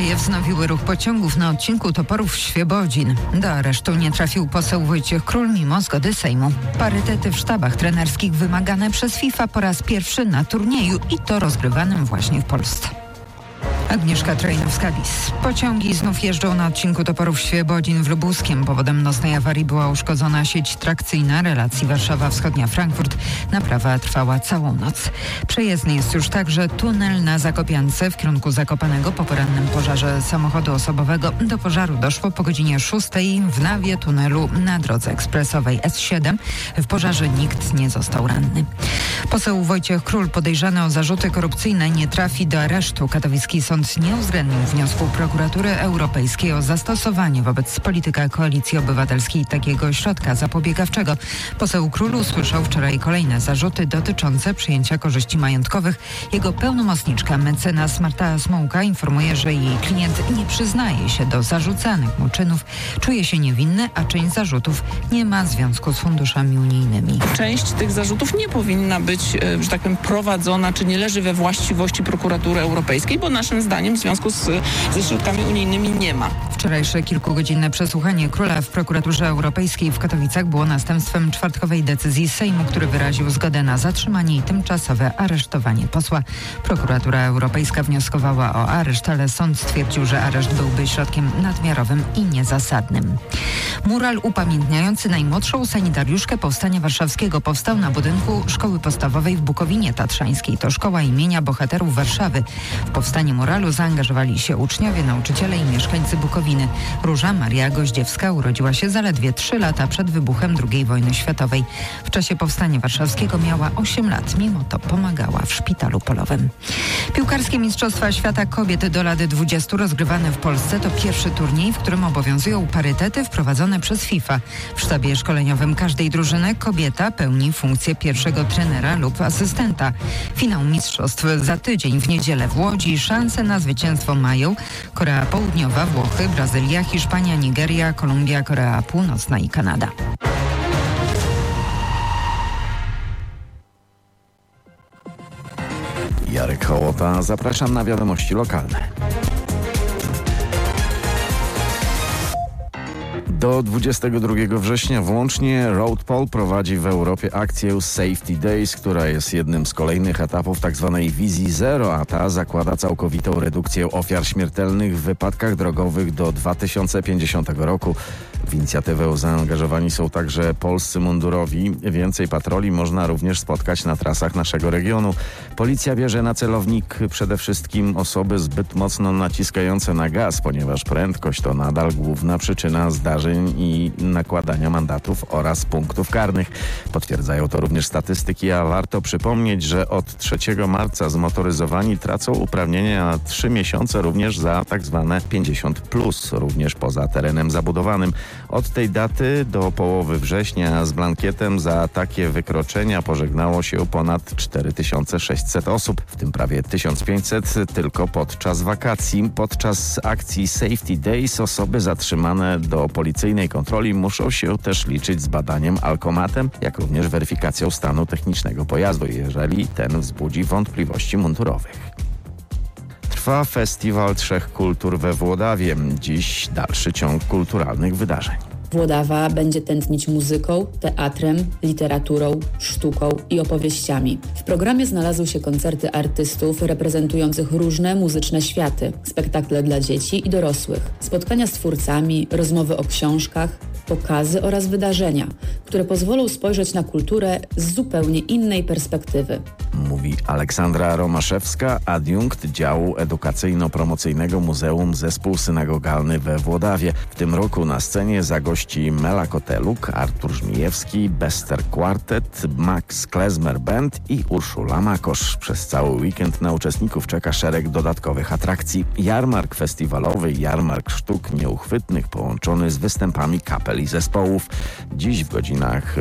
Tramwaje wznowiły ruch pociągów na odcinku Toporów-Świebodzin. Do aresztu nie trafił poseł Wojciech Król mimo zgody Sejmu. Parytety w sztabach trenerskich wymagane przez FIFA po raz pierwszy na turnieju i to rozgrywanym właśnie w Polsce. Agnieszka Trojnowska-Bis. Pociągi znów jeżdżą na odcinku Toporów-Świebodzin w Lubuskiem. Powodem nocnej awarii była uszkodzona sieć trakcyjna relacji Warszawa Wschodnia-Frankfurt. Naprawa trwała całą noc. Przejezdny jest już także tunel na Zakopiance w kierunku Zakopanego. Po porannym pożarze samochodu osobowego do pożaru doszło po godzinie 6 w nawie tunelu na drodze ekspresowej S7. W pożarze nikt nie został ranny. Poseł Wojciech Król podejrzany o zarzuty korupcyjne nie trafi do aresztu. Katowicki sąd nie uwzględnił wniosku Prokuratury Europejskiej o zastosowanie wobec polityka Koalicji Obywatelskiej takiego środka zapobiegawczego. Poseł Król usłyszał wczoraj kolejne zarzuty dotyczące przyjęcia korzyści majątkowych. Jego pełnomocniczka mecenas Marta Smołka informuje, że jej klient nie przyznaje się do zarzucanych mu czynów, czuje się niewinny, a część zarzutów nie ma związku z funduszami unijnymi. Część tych zarzutów nie powinna być, że tak powiem, prowadzona, czy nie leży we właściwości Prokuratury Europejskiej, bo naszym zdaniem w związku ze środkami unijnymi nie ma. Wczorajsze kilkugodzinne przesłuchanie Króla w Prokuraturze Europejskiej w Katowicach było następstwem czwartkowej decyzji Sejmu, który wyraził zgodę na zatrzymanie i tymczasowe aresztowanie posła. Prokuratura Europejska wnioskowała o areszt, ale sąd stwierdził, że areszt byłby środkiem nadmiarowym i niezasadnym. Mural upamiętniający najmłodszą sanitariuszkę Powstania Warszawskiego powstał na budynku Szkoły Podstawowej w Bukowinie Tatrzańskiej. To szkoła imienia bohaterów Warszawy. W powstanie muralu zaangażowali się uczniowie, nauczyciele i mieszkańcy Bukowiny. Róża Maria Goździewska urodziła się zaledwie 3 lata przed wybuchem II wojny światowej. W czasie Powstania Warszawskiego miała 8 lat, mimo to pomagała w szpitalu polowym. Piłkarskie Mistrzostwa Świata Kobiet do lat 20 rozgrywane w Polsce to pierwszy turniej, w którym obowiązują parytety wprowadzone przez FIFA. W sztabie szkoleniowym każdej drużyny kobieta pełni funkcję pierwszego trenera lub asystenta. Finał mistrzostw za tydzień w niedzielę w Łodzi. Szanse na zwycięstwo mają Korea Południowa, Włochy, Brazylia, Hiszpania, Nigeria, Kolumbia, Korea Północna i Kanada. Jarek Hołota, zapraszam na wiadomości lokalne. Do 22 września włącznie RoadPol prowadzi w Europie akcję Safety Days, która jest jednym z kolejnych etapów tzw. wizji zero, a ta zakłada całkowitą redukcję ofiar śmiertelnych w wypadkach drogowych do 2050 roku. W inicjatywę zaangażowani są także polscy mundurowi. Więcej patroli można również spotkać na trasach naszego regionu. Policja bierze na celownik przede wszystkim osoby zbyt mocno naciskające na gaz, ponieważ prędkość to nadal główna przyczyna zdarzeń i nakładania mandatów oraz punktów karnych. Potwierdzają to również statystyki, a warto przypomnieć, że od 3 marca zmotoryzowani tracą uprawnienia na 3 miesiące również za tzw. 50+, również poza terenem zabudowanym. Od tej daty do połowy września z blankietem za takie wykroczenia pożegnało się ponad 4600 osób, w tym prawie 1500 tylko podczas wakacji. Podczas akcji Safety Days osoby zatrzymane do policyjnej kontroli muszą się też liczyć z badaniem alkomatem, jak również weryfikacją stanu technicznego pojazdu, jeżeli ten wzbudzi wątpliwości mundurowych. Trwa Festiwal Trzech Kultur we Włodawie. Dziś dalszy ciąg kulturalnych wydarzeń. Włodawa będzie tętnić muzyką, teatrem, literaturą, sztuką i opowieściami. W programie znalazły się koncerty artystów reprezentujących różne muzyczne światy, spektakle dla dzieci i dorosłych, spotkania z twórcami, rozmowy o książkach, pokazy oraz wydarzenia, które pozwolą spojrzeć na kulturę z zupełnie innej perspektywy. Mówi Aleksandra Romaszewska, adiunkt działu edukacyjno-promocyjnego Muzeum Zespół Synagogalny we Włodawie. W tym roku na scenie zagości Mela Koteluk, Artur Żmijewski, Bester Quartet, Max Klezmer Band i Urszula Makosz. Przez cały weekend na uczestników czeka szereg dodatkowych atrakcji. Jarmark festiwalowy, jarmark sztuk nieuchwytnych połączony z występami kapel i zespołów. Dziś w godzinach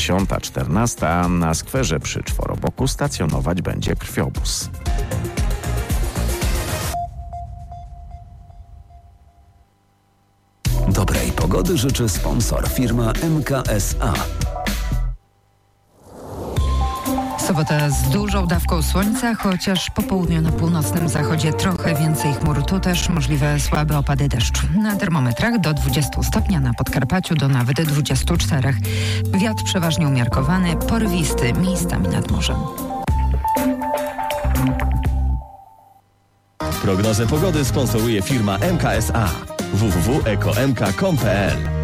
10-14 na skwerze przy Czworoboku stacjonować będzie krwiobóz. Dobrej pogody życzy sponsor, firma MKSA. Sobota z dużą dawką słońca, chociaż po południu na północnym zachodzie trochę więcej chmur. Tu też możliwe słabe opady deszczu. Na termometrach do 20 stopni, na Podkarpaciu do nawet 24. Wiatr przeważnie umiarkowany, porywisty, miejscami nad morzem. Prognozę pogody sponsoruje firma MKSA. www.ekomk.pl